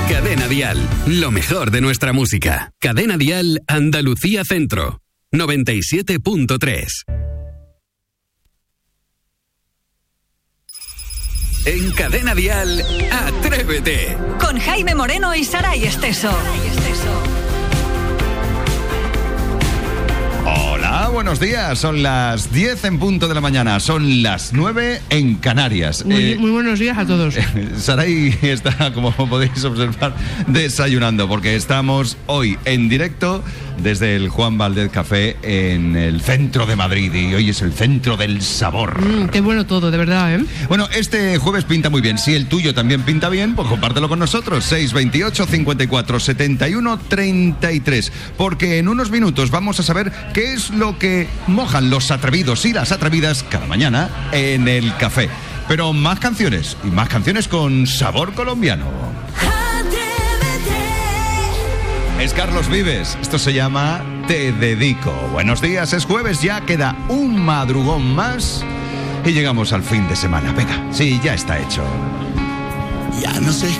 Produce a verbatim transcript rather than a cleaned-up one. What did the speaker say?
Cadena Dial, lo mejor de nuestra música. Cadena Dial Andalucía Centro, noventa y siete punto tres. En Cadena Dial, Atrévete. Con Jaime Moreno y Saray Esteso. Hola, buenos días. Son las diez en punto de la mañana. Son las nueve en Canarias. Muy, eh, muy buenos días a todos. Saray está, como podéis observar, desayunando porque estamos hoy en directo desde el Juan Valdez Café en el centro de Madrid y hoy es el centro del sabor. Mm, qué bueno todo, de verdad, ¿eh? Bueno, este jueves pinta muy bien. Si el tuyo también pinta bien, pues compártelo con nosotros. seis veintiocho, cincuenta y cuatro, setenta y uno, treinta y tres. Porque en unos minutos vamos a saber qué es lo que mojan los atrevidos y las atrevidas cada mañana en el café. Pero más canciones y más canciones con sabor colombiano. Es Carlos Vives, esto se llama Te Dedico. Buenos días, es jueves, ya queda un madrugón más y llegamos al fin de semana. Venga, sí, ya está hecho. Ya no sé